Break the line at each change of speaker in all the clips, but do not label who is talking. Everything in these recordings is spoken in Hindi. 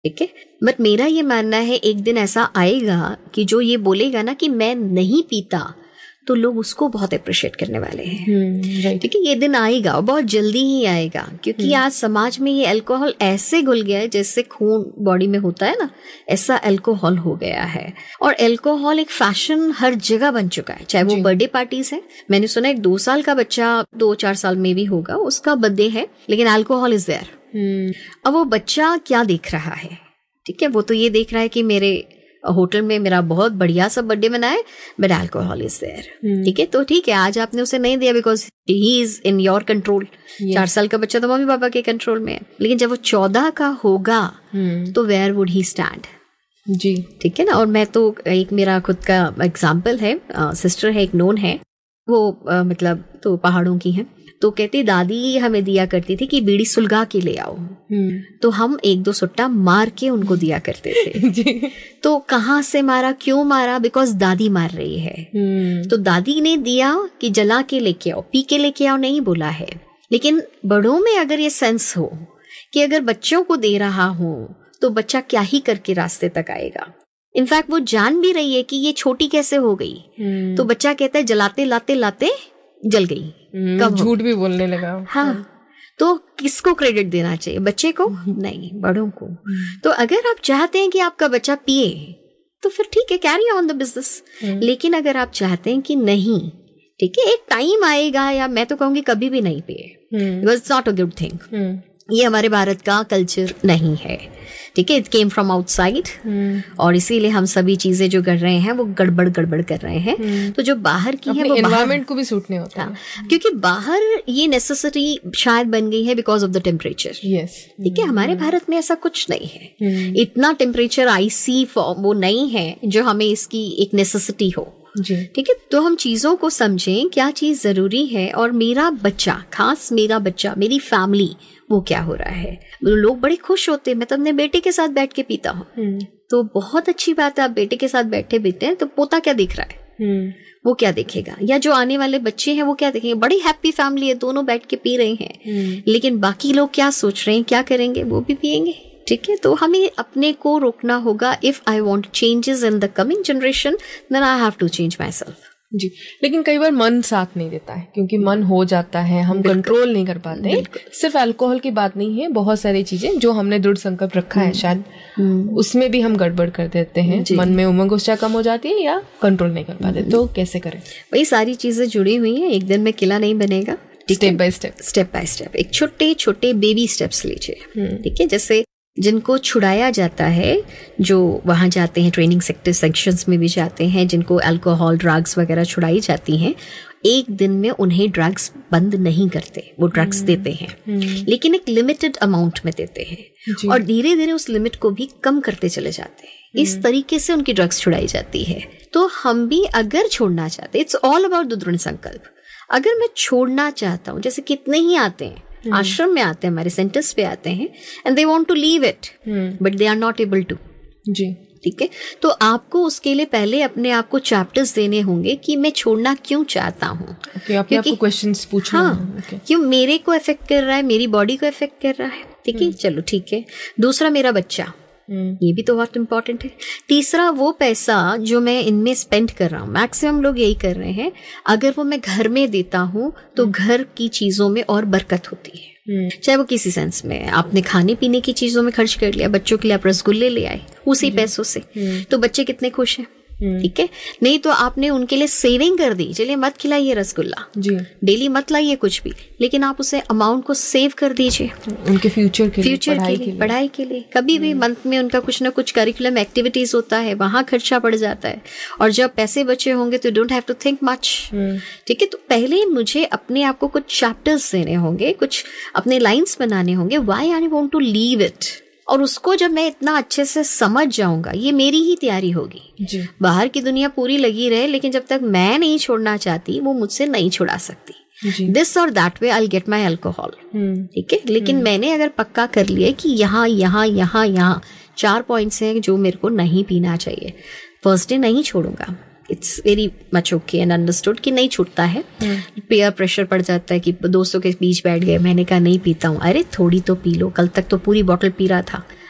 ठीक है, बट मेरा ये मानना है एक दिन ऐसा आएगा कि जो ये बोलेगा ना कि मैं नहीं पीता, तो लोग उसको बहुत अप्रिशिएट करने वाले हैं। ठीक है, ये दिन आएगा और बहुत जल्दी ही आएगा, क्योंकि आज समाज में ये अल्कोहल ऐसे घुल गया है जैसे खून बॉडी में होता है ना, ऐसा अल्कोहल हो गया है। और अल्कोहल एक फैशन हर जगह बन चुका है, चाहे वो बर्थडे पार्टीज है। मैंने सुना एक 2 साल का बच्चा, 2-4 साल में भी होगा, उसका बर्थडे है लेकिन अल्कोहल इज देयर। अब वो बच्चा क्या देख रहा है? ठीक है, वो तो ये देख रहा है कि मेरे होटल में मेरा बहुत बढ़िया सा बर्थडे मनाए, बट अल्कोहल इज देयर। ठीक है, तो ठीक है, आज आपने उसे नहीं दिया because he is in your control. 4 साल का बच्चा तो मम्मी पापा के कंट्रोल में है, लेकिन जब वो 14 का होगा तो वेयर वुड ही स्टैंड? जी, ठीक है ना। और मैं तो एक मेरा खुद का एग्जाम्पल है, सिस्टर है एक नोन है, वो मतलब तो पहाड़ों की है, तो कहती दादी हमें दिया करती थी कि बीड़ी सुलगा के ले आओ, तो हम 1-2 सुट्टा मार के उनको दिया करते थे। तो कहाँ से मारा, क्यों मारा? बिकॉज दादी मार रही है। तो दादी ने दिया कि जला के लेके आओ, पी के लेके आओ नहीं बोला है। लेकिन बड़ों में अगर ये सेंस हो कि अगर बच्चों को दे रहा हूं तो बच्चा क्या ही करके रास्ते तक आएगा। इनफैक्ट वो जान भी रही है कि ये छोटी कैसे हो गई, तो बच्चा कहता है जलाते लाते लाते जल गई। कब
झूठ भी बोलने लगा।
हाँ, तो किसको क्रेडिट देना चाहिए? बच्चे को? नहीं, बड़ों को। तो अगर आप चाहते हैं कि आपका बच्चा पिए तो फिर ठीक है, कैरी ऑन द बिजनेस। लेकिन अगर आप चाहते हैं कि नहीं, ठीक है, एक टाइम आएगा, या मैं तो कहूंगी कभी भी नहीं पिए, because it's not a good thing. ये हमारे भारत का कल्चर नहीं है। ठीक है, इट केम फ्रॉम आउटसाइड, और इसीलिए हम सभी चीजें जो कर रहे हैं वो गड़बड़ कर रहे हैं। तो जो बाहर की है वो
एनवायरनमेंट को भी सूट नहीं होता।
क्योंकि बाहर ये नेसेसिटी शायद बन गई है बिकॉज ऑफ द टेम्परेचर। ठीक है, हमारे भारत में ऐसा कुछ नहीं है, इतना टेम्परेचर आईसी वो नहीं है जो हमें इसकी एक नेसेसिटी हो। ठीक है, तो हम चीजों को समझें क्या चीज जरूरी है, और मेरा बच्चा, खास मेरा बच्चा, मेरी फैमिली, वो क्या हो रहा है। लोग बड़े खुश होते हैं, मैं तो अपने बेटे के साथ बैठ के पीता हूँ, तो बहुत अच्छी बात है, आप बेटे के साथ बैठे पीते हैं, तो पोता क्या देख रहा है, वो क्या देखेगा, या जो आने वाले बच्चे हैं वो क्या देखेंगे। बड़ी हैप्पी फैमिली है, दोनों बैठ के पी रहे हैं, लेकिन बाकी लोग क्या सोच रहे हैं, क्या करेंगे, वो भी पिएंगे। ठीक है, तो हमें अपने को रोकना होगा। If I want changes in the coming generation, then I have to change my self.
जी, लेकिन कई बार मन साथ नहीं देता है, क्योंकि मन हो जाता है, हम कंट्रोल नहीं कर पाते। सिर्फ अल्कोहल की बात नहीं है, बहुत सारी चीजें जो हमने दृढ़ संकल्प रखा है शायद उसमें भी हम गड़बड़ कर देते हैं। मन में उमंग उत्साह कम हो जाती है या कंट्रोल नहीं कर पाते, तो कैसे करें?
वही सारी चीजें जुड़ी हुई हैं, एक दिन में किला नहीं बनेगा।
स्टेप बाय
स्टेप एक छोटे छोटे बेबी स्टेप्स लीजिए। ठीक है, जैसे जिनको छुड़ाया जाता है, जो वहां जाते हैं, ट्रेनिंग सेक्शंस में भी जाते हैं, जिनको अल्कोहल ड्रग्स वगैरह छुड़ाई जाती हैं, एक दिन में उन्हें ड्रग्स बंद नहीं करते, वो ड्रग्स देते हैं, लेकिन एक लिमिटेड अमाउंट में देते हैं, और धीरे धीरे उस लिमिट को भी कम करते चले जाते हैं। इस तरीके से उनकी ड्रग्स छुड़ाई जाती है। तो हम भी अगर छोड़ना चाहते, इट्स ऑल अबाउट द दृढ़ संकल्प। अगर मैं छोड़ना चाहता हूँ, जैसे कितने ही आते हैं, आश्रम में आते हैं, हमारे सेंटर्स पे आते हैं, and they want to leave it but they are not able to.
जी,
ठीक है, तो आपको उसके लिए पहले अपने आप को चैप्टर्स देने होंगे कि मैं छोड़ना क्यों चाहता हूँ।
क्योंकि क्वेश्चंस पूछना।
हाँ, क्यों मेरे को इफेक्ट कर रहा है, मेरी बॉडी को इफेक्ट कर रहा है। ठीक है, चलो ठीक है। दूसरा, मेरा बच्चा, ये भी तो बहुत इंपॉर्टेंट है। तीसरा, वो पैसा जो मैं इनमें स्पेंड कर रहा हूँ, मैक्सिमम लोग यही कर रहे हैं, अगर वो मैं घर में देता हूँ तो घर की चीजों में और बरकत होती है। चाहे वो किसी सेंस में आपने खाने पीने की चीजों में खर्च कर लिया, बच्चों के लिए आप रसगुल्ले ले आए उसी पैसों से, तो बच्चे कितने खुश हैं। ठीक है, नहीं तो आपने उनके लिए सेविंग कर दी, चलिए मत खिलाइए रसगुल्ला, डेली मत लाइए कुछ भी, लेकिन आप उसे अमाउंट को सेव कर दीजिए
उनके फ्यूचर के लिए,
पढ़ाई के लिए। कभी भी मंथ में उनका कुछ ना कुछ करिकुलम एक्टिविटीज होता है, वहां खर्चा पड़ जाता है, और जब पैसे बचे होंगे तो don't have to think much. ठीक है, तो पहले मुझे अपने आप को कुछ चैप्टर्स देने होंगे, कुछ अपने लाइन्स बनाने होंगे, why I want to leave it, और उसको जब मैं इतना अच्छे से समझ जाऊंगा, ये मेरी ही तैयारी होगी। बाहर की दुनिया पूरी लगी रहे, लेकिन जब तक मैं नहीं छोड़ना चाहती, वो मुझसे नहीं छुड़ा सकती। दिस और that way I get my alcohol. ठीक है, लेकिन मैंने अगर पक्का कर लिया कि यहाँ यहाँ यहाँ यहाँ 4 पॉइंट्स हैं जो मेरे को नहीं पीना चाहिए, फर्स्ट डे नहीं छोड़ूंगा, it's very much okay and understood कि नहीं छूटता है। पीयर प्रेशर पड़ जाता है कि दोस्तों के बीच बैठ गए, मैंने कहा नहीं पीता हूँ, अरे थोड़ी तो पी लो, कल तक तो पूरी बॉटल पी रहा था,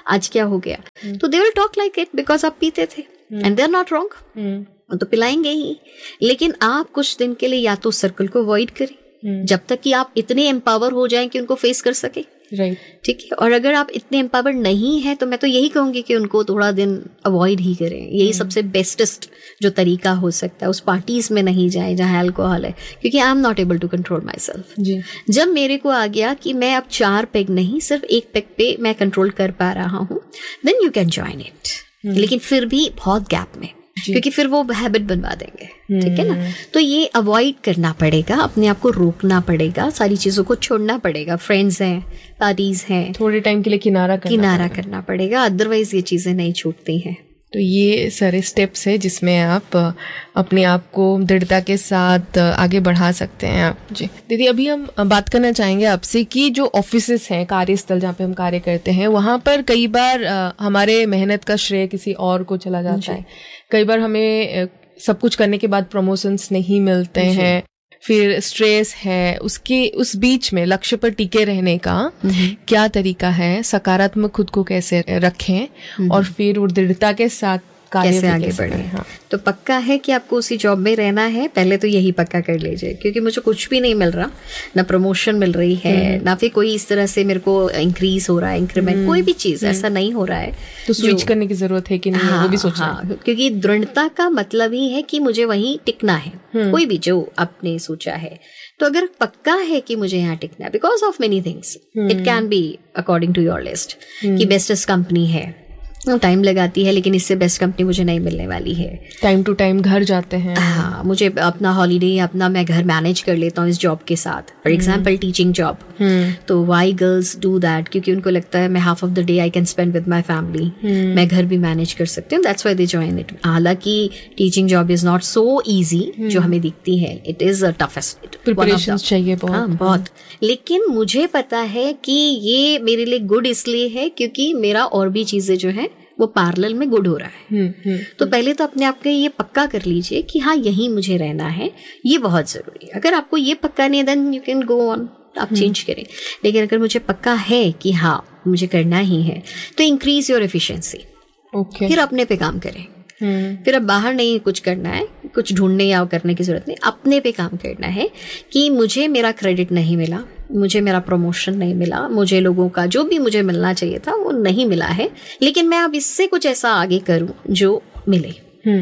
आज क्या हो गया, तो they will talk like it because आप पीते थे and they are not wrong, तो पिलाएंगे ही। लेकिन आप कुछ दिन के लिए या तो सर्कल को अवॉइड करें जब तक कि आप इतने एम्पावर हो जाएं कि उनको फेस कर सके,
राइट,
ठीक है। और अगर आप इतने एम्पावर नहीं है तो मैं तो यही कहूंगी कि उनको थोड़ा दिन अवॉइड ही करें। यही सबसे बेस्टेस्ट जो तरीका हो सकता है। उस पार्टीज में नहीं जाए जहाँ अल्कोहल है, क्योंकि I am not able to control my self. जब मेरे को आ गया कि मैं अब 4 पेग नहीं सिर्फ 1 पेग पे मैं कंट्रोल कर पा रहा हूँ, then you can join it, लेकिन फिर भी बहुत गैप में, क्योंकि फिर वो हैबिट बनवा देंगे, ठीक है ना। तो ये अवॉइड करना पड़ेगा, अपने आप को रोकना पड़ेगा, सारी चीजों को छोड़ना पड़ेगा। फ्रेंड्स हैं, पार्टीज हैं,
थोड़े टाइम के लिए किनारा
करना पड़ेगा, अदरवाइज ये चीजें नहीं छूटती हैं।
तो ये सारे स्टेप्स है जिसमें आप अपने आप को दृढ़ता के साथ आगे बढ़ा सकते हैं आप। जी दीदी, अभी हम बात करना चाहेंगे आपसे कि जो ऑफिसेस हैं, कार्यस्थल जहाँ पे हम कार्य करते हैं, वहाँ पर कई बार हमारे मेहनत का श्रेय किसी और को चला जाता है। कई बार हमें सब कुछ करने के बाद प्रमोशंस नहीं मिलते हैं, फिर स्ट्रेस है, उस बीच में लक्ष्य पर टिके रहने का क्या तरीका है, सकारात्मक खुद को कैसे रखें और फिर वो दृढ़ता के साथ
कैसे आगे बढ़े। हाँ। तो पक्का है कि आपको उसी जॉब में रहना है, पहले तो यही पक्का कर लीजिए, क्योंकि मुझे कुछ भी नहीं मिल रहा, ना प्रमोशन मिल रही है, ना फिर कोई इस तरह से मेरे को इंक्रीज हो रहा है, इंक्रीमेंट, कोई भी चीज ऐसा नहीं हो रहा है।
तो स्विच करने की जरूरत है कि नहीं, वो भी सोचना।
हाँ, क्योंकि दृढ़ता का मतलब ही है कि मुझे वहीं टिकना है, कोई भी जो आपने सोचा है। तो अगर पक्का है कि मुझे यहाँ टिकना है, because of many things, it can be according to your list कि बेस्टेस्ट कंपनी है, टाइम लगाती है, लेकिन इससे बेस्ट कंपनी मुझे नहीं मिलने वाली है।
टाइम टू टाइम घर जाते हैं।
हाँ, मुझे अपना हॉलीडे, अपना मैं घर मैनेज कर लेता हूँ इस जॉब के साथ। फॉर एग्जाम्पल टीचिंग जॉब, तो वाई गर्ल्स डू दैट, क्योंकि उनको लगता है मैं half of the day I can spend with my family, मैं घर भी मैनेज कर सकती हूँ, that's why they join it. हालांकि teaching job is not so easy जो हमें दिखती है, it is a toughest,
preparation चाहिए बहुत।
लेकिन मुझे पता है कि ये मेरे लिए गुड इसलिए है क्योंकि मेरा और भी चीजें जो है वो पैरेलल में गुड हो रहा है। तो पहले तो अपने आप को ये पक्का कर लीजिए कि हाँ यहीं मुझे रहना है, ये बहुत जरूरी है। अगर आपको ये पक्का नहीं है then you can go on, आप चेंज करें। लेकिन अगर मुझे पक्का है कि हाँ मुझे करना ही है, तो इंक्रीज योर एफिशिएंसी। फिर अपने पे काम करें। फिर अब बाहर नहीं कुछ करना है, कुछ ढूंढने या करने की जरूरत नहीं, अपने पे काम करना है कि मुझे मेरा क्रेडिट नहीं मिला, मुझे मेरा प्रमोशन नहीं मिला, मुझे लोगों का जो भी मुझे मिलना चाहिए था वो नहीं मिला है, लेकिन मैं अब इससे कुछ ऐसा आगे करूं जो मिले।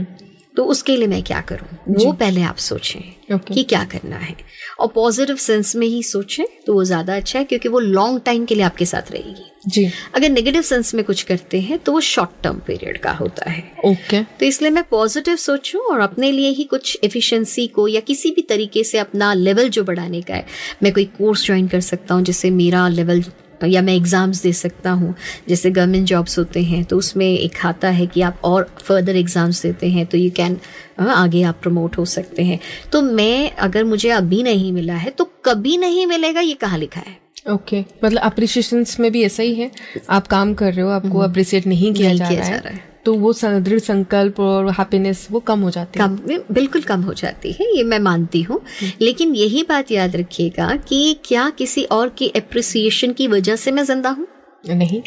तो उसके लिए मैं क्या करूं, वो पहले आप सोचें कि क्या करना है, और पॉजिटिव सेंस में ही सोचें तो वो ज्यादा अच्छा है, क्योंकि वो लॉन्ग टाइम के लिए आपके साथ रहेगी।
जी।
अगर नेगेटिव सेंस में कुछ करते हैं तो वो शॉर्ट टर्म पीरियड का होता है।
ओके।
तो इसलिए मैं पॉजिटिव सोचूं और अपने लिए ही कुछ एफिशिएंसी को या किसी भी तरीके से अपना लेवल जो बढ़ाने का है, मैं कोई कोर्स ज्वाइन कर सकता हूँ जिससे मेरा लेवल, या मैं एग्जाम्स दे सकता हूँ, जैसे गवर्नमेंट जॉब्स होते हैं तो उसमें एक खाता है कि आप और फर्दर एग्जाम्स देते हैं तो यू कैन आगे आप प्रमोट हो सकते हैं। तो मैं, अगर मुझे अभी नहीं मिला है तो कभी नहीं मिलेगा, ये कहाँ लिखा है?
ओके, मतलब अप्रिशिएशन में भी ऐसा ही है, आप काम कर रहे हो, आपको अप्रिशिएट नहीं किया जा रहा है, तो वो दृढ़ संकल्प और हैप्पीनेस वो कम हो जाती है।
बिल्कुल कम हो जाती है, ये मैं मानती हूँ। लेकिन यही बात याद रखिएगा कि क्या किसी और की एप्रिसिएशन की वजह से मैं जिंदा हूँ?
नहीं।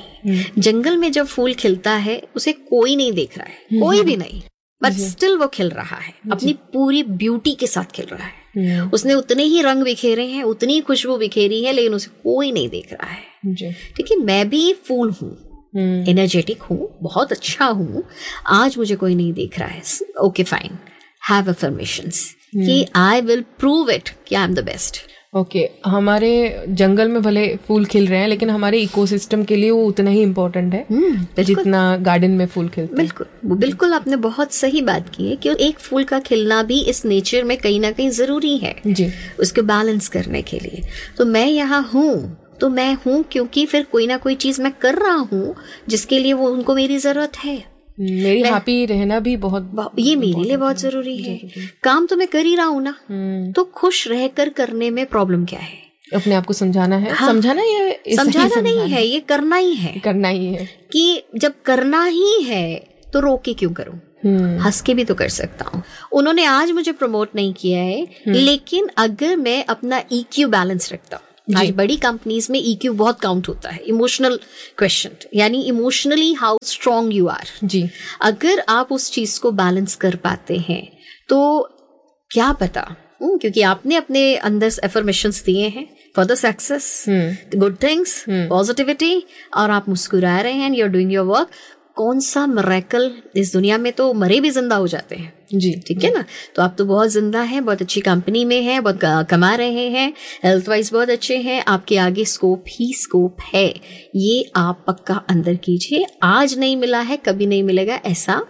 जंगल में जब फूल खिलता है उसे कोई नहीं देख रहा है, कोई भी नहीं, बट स्टिल वो खिल रहा है, अपनी पूरी ब्यूटी के साथ खिल रहा है। उसने उतने ही रंग बिखेरे हैं, उतनी खुशबू बिखेरी है, लेकिन उसे कोई नहीं देख रहा है। ठीक है, मैं भी फूल हूँ, एनर्जेटिक हूँ, बहुत अच्छा हूँ, आज मुझे कोई नहीं देख रहा है, ओके फाइन, हैव अफर्मेशंस कि आई विल प्रूव इट कि I am the best.
Okay, हमारे जंगल में भले फूल खिल रहे हैं, लेकिन हमारे इकोसिस्टम के लिए वो उतना ही इम्पोर्टेंट है जितना गार्डन में फूल खिलते हैं।
बिल्कुल बिल्कुल, आपने बहुत सही बात की है कि एक फूल का खिलना भी इस नेचर में कहीं ना कहीं जरूरी है
जी,
उसको बैलेंस करने के लिए। तो मैं यहाँ हूँ तो मैं हूँ क्योंकि फिर कोई ना कोई चीज मैं कर रहा हूँ जिसके लिए वो उनको मेरी जरूरत है।
मेरी हैप्पी रहना भी बहुत
ये मेरे लिए बहुत जरूरी है। काम तो मैं कर ही रहा हूँ ना, तो खुश रहकर करने में प्रॉब्लम क्या है?
अपने आप को समझाना है।
हाँ, समझाना नहीं है, ये करना ही है कि जब करना ही है तो रोक के क्यों करूं, हंस के भी तो कर सकता हूँ। उन्होंने आज मुझे प्रमोट नहीं किया है, लेकिन अगर मैं अपना EQ बैलेंस रखता हूँ, आज बड़ी कंपनीज में EQ बहुत काउंट होता है, इमोशनल क्वेश्चन, यानी emotionally how strong you R G. अगर आप उस चीज को बैलेंस कर पाते हैं तो क्या पता, क्योंकि आपने अपने अंदर एफर्मेशंस दिए हैं for the success, good things, positivity, और आप मुस्कुरा रहे हैं, you are doing your work. कौन सा मिरेकल, इस दुनिया में तो मरे भी जिंदा हो जाते हैं जी, ठीक है ना। तो आप तो बहुत जिंदा हैं, बहुत अच्छी कंपनी में हैं, बहुत कमा रहे हैं, हेल्थ वाइज बहुत अच्छे हैं, आपके आगे स्कोप ही स्कोप है। ये आप पक्का अंदर कीजिए, आज नहीं मिला है कभी नहीं मिलेगा ऐसा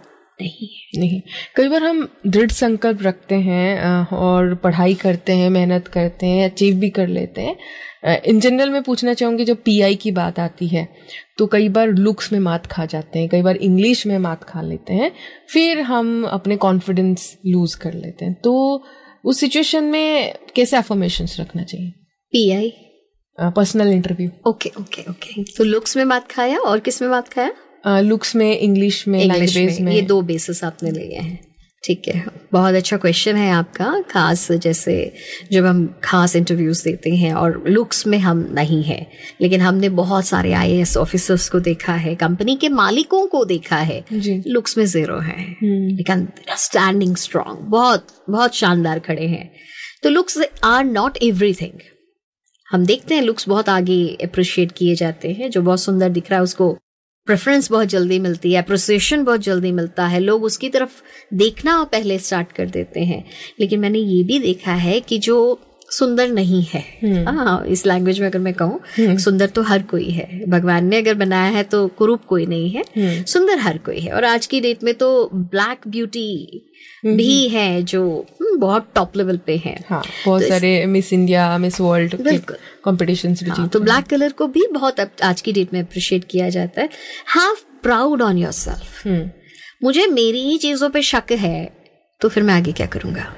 नहीं।
कई बार हम दृढ़ संकल्प रखते हैं और पढ़ाई करते हैं, मेहनत करते हैं, अचीव भी कर लेते हैं। इन जनरल मैं पूछना चाहूँगी, जब PI की बात आती है तो कई बार लुक्स में मात खा जाते हैं, कई बार इंग्लिश में मात खा लेते हैं, फिर हम अपने कॉन्फिडेंस लूज कर लेते हैं। तो उस सिचुएशन में कैसे अफर्मेशंस रखना चाहिए?
PI
personal interview.
ओके। तो लुक्स में मात खाया और किस में मात खाया?
लुक्स में, इंग्लिश में, लैंग्वेज में।
ये 2 बेसिस आपने लिए हैं, ठीक है। बहुत अच्छा क्वेश्चन है आपका, खास जैसे जब हम खास इंटरव्यूज देते हैं और लुक्स में हम नहीं है, लेकिन हमने बहुत सारे IAS ऑफिसर्स को देखा है, कंपनी के मालिकों को देखा है, लुक्स में 0 है, लेकिन स्टैंडिंग स्ट्रांग, बहुत बहुत शानदार खड़े हैं। तो लुक्स आर नॉट एवरीथिंग। हम देखते हैं लुक्स बहुत आगे अप्रिशिएट किए जाते हैं, जो बहुत सुंदर दिख रहा है उसको प्रेफरेंस बहुत जल्दी मिलती है, अप्रिसिएशन बहुत जल्दी मिलता है, लोग उसकी तरफ देखना पहले स्टार्ट कर देते हैं। लेकिन मैंने ये भी देखा है कि जो सुंदर नहीं है, इस लैंग्वेज में अगर मैं कहूँ, सुंदर तो हर कोई है, भगवान ने अगर बनाया है तो कुरूप कोई नहीं है, सुंदर हर कोई है। और आज की डेट में तो ब्लैक ब्यूटी भी है जो बहुत टॉप लेवल पे है।
बहुत सारे miss India, miss world competitions भी।
तो ब्लैक कलर को भी बहुत आज की डेट में अप्रिशिएट किया जाता है। Have proud on yourself. मुझे मेरी ही चीजों पे शक है तो फिर मैं आगे क्या करूंगा?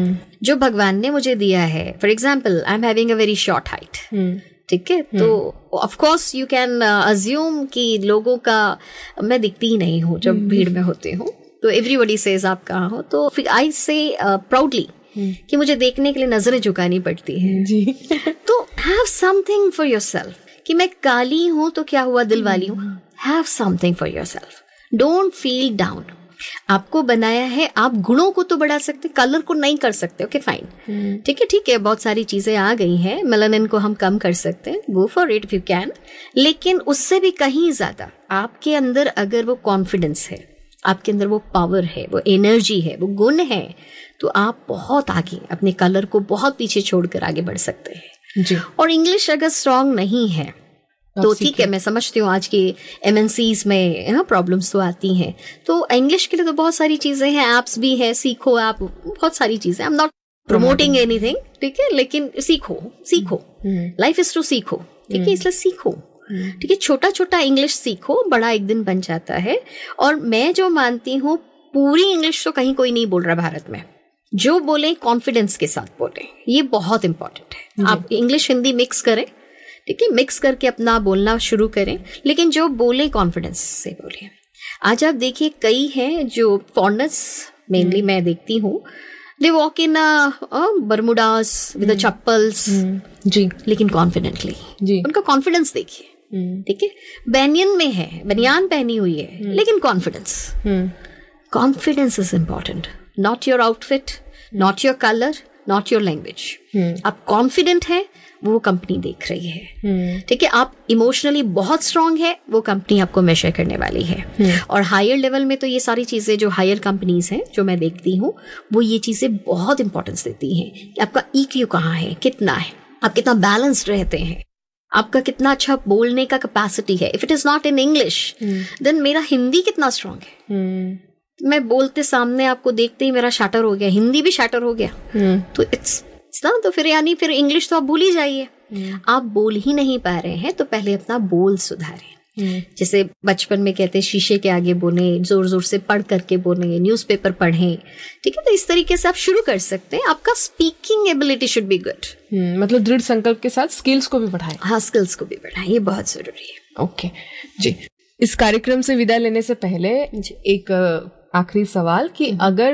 जो भगवान ने मुझे दिया है, for example I am having a very short height, ठीक है, तो of course you can assume कि लोगों का मैं दिखती ही नहीं हूँ जब भीड़ में होती हूँ, तो एवरीबॉडी सेज आप कहाँ हो, तो फिर आई से प्राउडली कि मुझे देखने के लिए नजरें झुकानी पड़ती है जी। तो हैव समथिंग फॉर योरसेल्फ, कि मैं काली हूं तो क्या हुआ, दिल वाली हूं। Have something for yourself, don't feel down. आपको बनाया है, आप गुणों को तो बढ़ा सकते, कलर को नहीं कर सकते। ओके फाइन, ठीक है, बहुत सारी चीजें आ गई हैं, मेलानिन को हम कम कर सकते हैं, go for it if you can. लेकिन उससे भी कहीं ज्यादा आपके अंदर अगर वो कॉन्फिडेंस है, आपके अंदर वो पावर है, वो एनर्जी है, वो गुण है, तो आप बहुत आगे, अपने कलर को बहुत पीछे छोड़कर आगे बढ़ सकते हैं जी। और इंग्लिश अगर स्ट्रांग नहीं है तो ठीक है, मैं समझती हूँ आज के MNCs में प्रॉब्लम्स तो आती हैं, तो इंग्लिश के लिए तो बहुत सारी चीजें हैं, ऐप्स भी है, सीखो आप, बहुत सारी चीजें। I am not promoting anything, ठीक है, लेकिन सीखो, लाइफ इज टू सीखो, ठीक है, इसलिए सीखो, ठीक है, छोटा छोटा इंग्लिश सीखो, बड़ा एक दिन बन जाता है। और मैं जो मानती हूँ, पूरी इंग्लिश तो कहीं कोई नहीं बोल रहा भारत में, जो बोले कॉन्फिडेंस के साथ बोले, ये बहुत इंपॉर्टेंट है। आप इंग्लिश हिंदी मिक्स करें, ठीक है, मिक्स करके अपना बोलना शुरू करें, लेकिन जो बोले कॉन्फिडेंस से बोले। आज आप देखिए, कई हैं जो फॉरनर्स मेनली मैं देखती हूँ, they walk in बरमुडास with chappals जी, लेकिन कॉन्फिडेंटली जी, उनका कॉन्फिडेंस देखिए, ठीक है, बनियान में है, बनियान पहनी हुई है, लेकिन confidence is important, not your outfit, not your colour, not your language. आप कॉन्फिडेंट है, वो कंपनी देख रही है, ठीक है, आप इमोशनली बहुत स्ट्रांग है, वो कंपनी आपको मेजर करने वाली है। और हायर लेवल में तो ये सारी चीजें, जो हायर कंपनीज हैं जो मैं देखती हूँ, वो ये चीजें बहुत इंपॉर्टेंस देती हैं कि आपका EQ कहाँ है, कितना है, आप कितना बैलेंस्ड रहते हैं, आपका कितना अच्छा बोलने का कैपेसिटी है। If it is not in English, then मेरा हिंदी कितना स्ट्रांग है, मैं बोलते सामने आपको देखते ही मेरा शटर हो गया, हिंदी भी शटर हो गया, तो इट्स ना, तो फिर यानी फिर इंग्लिश तो आप भूल ही जाइए। आप बोल ही नहीं पा रहे हैं तो पहले अपना बोल सुधारें। जैसे बचपन में कहते हैं, शीशे के आगे बोले, जोर जोर से पढ़ करके बोले, न्यूज़पेपर पढ़ें, ठीक है, तो इस तरीके से आप शुरू कर सकते हैं। आपका speaking ability should be good,
मतलब दृढ़ संकल्प के साथ स्किल्स को भी बढ़ाएं।
हाँ, स्किल्स को भी बढ़ाएं, ये बहुत जरूरी है।
ओके जी, इस कार्यक्रम से विदा लेने से पहले एक आखिरी सवाल कि अगर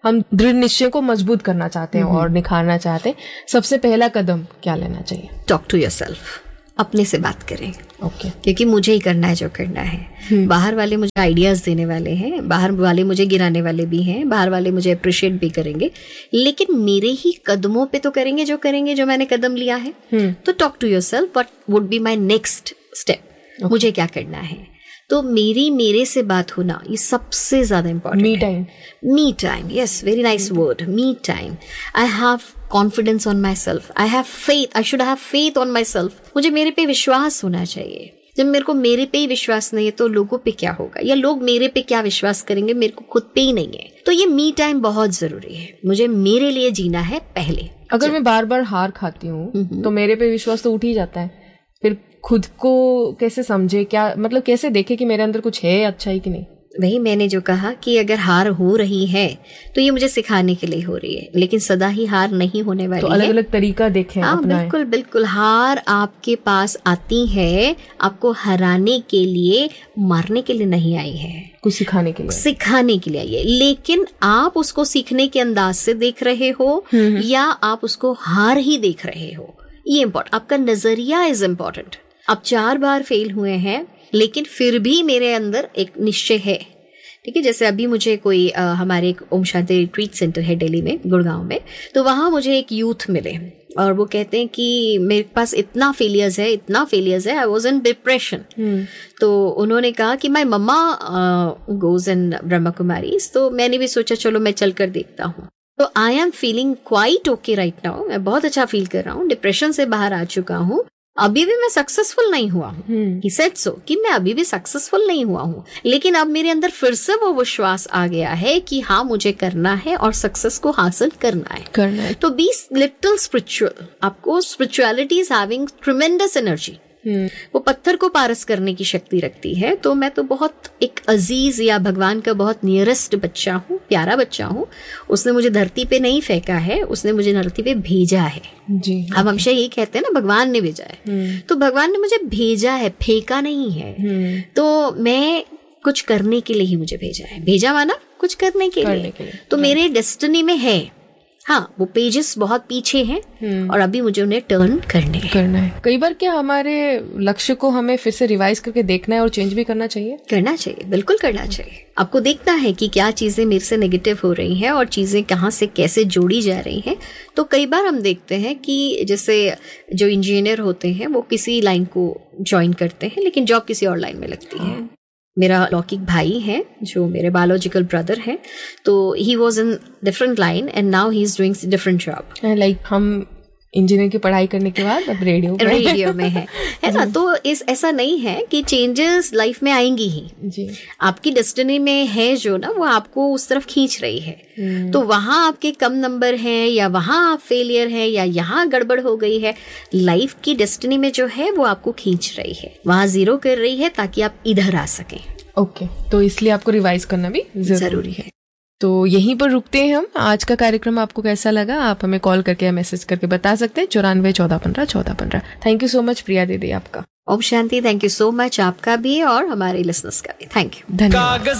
हम दृढ़ निश्चय को मजबूत करना चाहते हैं और निखारना चाहते हैं, सबसे पहला कदम क्या लेना चाहिए?
टॉक टू योरसेल्फ, अपने से बात करें।
ओके।
क्योंकि मुझे ही करना है जो करना है। बाहर वाले मुझे आइडियाज देने वाले हैं, बाहर वाले मुझे गिराने वाले भी हैं, बाहर वाले मुझे अप्रिशिएट भी करेंगे, लेकिन मेरे ही कदमों पे तो करेंगे जो मैंने कदम लिया है। तो talk to yourself, what would be my next step, मुझे क्या करना है। तो मेरे से बात होना ये सबसे ज्यादा इम्पोर्टेंट है। Me time, yes, very nice word, me time. I have confidence on my self, I have faith, I should have faith on my self. मुझे मेरे पे विश्वास होना चाहिए। जब मेरे को मेरे पे ही विश्वास नहीं है तो लोगों पे क्या होगा, या लोग मेरे पे क्या विश्वास करेंगे, मेरे को खुद पे ही नहीं है। तो ये मी टाइम बहुत जरूरी है। मुझे मेरे लिए जीना है पहले।
अगर मैं बार बार हार खाती हूँ तो मेरे पे विश्वास तो उठ ही जाता है। फिर खुद को कैसे समझे, क्या मतलब कैसे देखे कि मेरे अंदर कुछ है अच्छाई कि नहीं?
वही मैंने जो कहा कि अगर हार हो रही है तो ये मुझे सिखाने के लिए हो रही है, लेकिन सदा ही हार नहीं होने वाली है।
तो अलग अलग तरीका देखें।
हाँ, बिल्कुल बिल्कुल। हार आपके पास आती है आपको हराने के लिए, मारने के लिए नहीं आई है,
कुछ सिखाने के लिए
आई है। लेकिन आप उसको सीखने के अंदाज से देख रहे हो या आप उसको हार ही देख रहे हो, ये इम्पोर्टेंट। आपका नजरिया इज इम्पोर्टेंट। आप 4 बार फेल हुए हैं लेकिन फिर भी मेरे अंदर एक निश्चय है, ठीक है। जैसे अभी मुझे कोई हमारे एक ओम शांति रिट्रीट सेंटर है दिल्ली में, गुड़गांव में, तो वहां मुझे एक यूथ मिले और वो कहते हैं कि मेरे पास इतना फेलियर्स है, आई वाज इन डिप्रेशन। तो उन्होंने कहा कि my mamma goes in Brahma Kumaris, तो मैंने भी सोचा चलो मैं चल कर देखता हूँ। तो I am feeling quite okay right now, मैं बहुत अच्छा फील कर रहा हूँ, डिप्रेशन से बाहर आ चुका हूँ, अभी भी मैं सक्सेसफुल नहीं हुआ हूँ। He said so, कि मैं अभी भी सक्सेसफुल नहीं हुआ हूँ, लेकिन अब मेरे अंदर फिर से वो विश्वास आ गया है कि हाँ मुझे करना है और सक्सेस को हासिल करना है। तो बी लिटिल स्पिरिचुअल। आपको spirituality is having tremendous energy. वो पत्थर को पारस करने की शक्ति रखती है। तो मैं तो बहुत एक अजीज या भगवान का बहुत नियरेस्ट बच्चा हूँ, प्यारा बच्चा हूँ। उसने मुझे धरती पे नहीं फेंका है, उसने मुझे धरती पे भेजा है जी। अब हमेशा यही कहते हैं ना, भगवान ने भेजा है। तो भगवान ने मुझे भेजा है, फेंका नहीं है। तो मैं कुछ करने के लिए ही मुझे भेजा है। भेजा माना कुछ करने के लिए। तो मेरे डेस्टिनी में है। हाँ, वो पेजेस बहुत पीछे हैं और अभी मुझे उन्हें टर्न करना है।
कई बार क्या हमारे लक्ष्य को हमें फिर से रिवाइज करके देखना है और चेंज भी करना चाहिए?
बिल्कुल करना चाहिए। आपको देखना है कि क्या चीजें मेरे से नेगेटिव हो रही हैं और चीजें कहाँ से कैसे जोड़ी जा रही हैं। तो कई बार हम देखते हैं कि जैसे जो इंजीनियर होते हैं वो किसी लाइन को ज्वाइन करते हैं लेकिन जॉब किसी और लाइन में लगती है। मेरा लौकिक भाई है जो मेरे बायोलॉजिकल ब्रदर है, तो he was in different line and now he is doing different job.
Like हम इंजीनियर की पढ़ाई करने के बाद अब रेडियो
में है ना। तो ऐसा नहीं है कि चेंजेस लाइफ में आएंगी ही जी। आपकी डेस्टिनी में है जो ना, वो आपको उस तरफ खींच रही है। तो वहां आपके कम नंबर हैं या वहां आप फेलियर है या यहाँ गड़बड़ हो गई है, लाइफ की डेस्टिनी में जो है वो आपको खींच रही है, वहां 0 कर रही है ताकि आप इधर आ सकें।
ओके, तो इसलिए आपको रिवाइज करना भी जरूरी है। तो यहीं पर रुकते हैं हम। आज का कार्यक्रम आपको कैसा लगा आप हमें कॉल करके या मैसेज करके बता सकते हैं 94 14 15 14 15। थैंक यू सो मच प्रिया दीदी आपका।
Om Shanti, thank you so much आपका भी और हमारे लिसनर्स का भी। थैंक यू,
धन्यवाद।